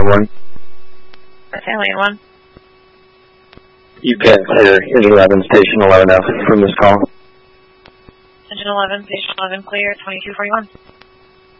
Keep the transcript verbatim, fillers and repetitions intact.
one. Family one. You can clear Engine eleven, Station eleven F from this call. Engine eleven, Station eleven, clear, twenty-two forty-one.